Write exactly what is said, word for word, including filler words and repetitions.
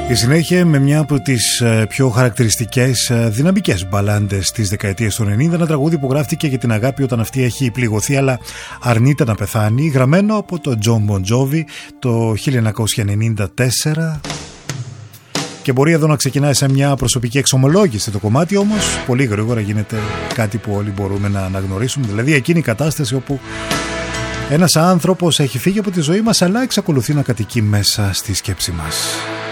Η συνέχεια με μια από τις πιο χαρακτηριστικές δυναμικές μπαλάντες της δεκαετίας του ενενήντα, ένα τραγούδι που γράφτηκε για την αγάπη όταν αυτή έχει πληγωθεί αλλά αρνείται να πεθάνει, γραμμένο από τον John Bon Jovi το χίλια εννιακόσια ενενήντα τέσσερα. Και μπορεί εδώ να ξεκινάει σε μια προσωπική εξομολόγηση το κομμάτι, όμως πολύ γρήγορα γίνεται κάτι που όλοι μπορούμε να αναγνωρίσουμε, δηλαδή εκείνη η κατάσταση όπου ένας άνθρωπος έχει φύγει από τη ζωή μας αλλά εξακολουθεί να κατοικεί μέσα στη σκέψη μας.